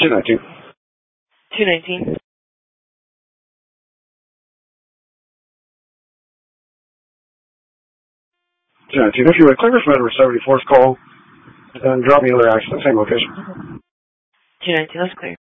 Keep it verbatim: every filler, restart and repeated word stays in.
two nineteen. two nineteen. two nineteen. If you would, clear this number seventy-fourth call, and drop me another action at the same location. two nineteen, that's clear.